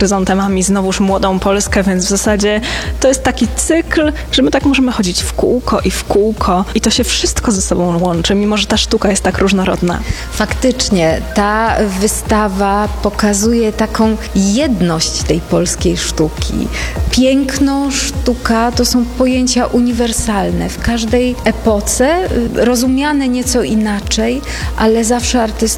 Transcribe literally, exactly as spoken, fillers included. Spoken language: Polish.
chryzantemami znowuż młodą Polskę, więc w zasadzie to jest taki cykl, że my tak możemy chodzić w kółko i w kółko i to się wszystko ze sobą łączy, mimo że ta sztuka jest tak różnorodna. Faktycznie, ta wystawa pokazuje taką jedność tej polskiej sztuki. Piękno, sztuka to są pojęcia uniwersalne. W każdej epoce rozumiane nieco inaczej, ale zawsze artysta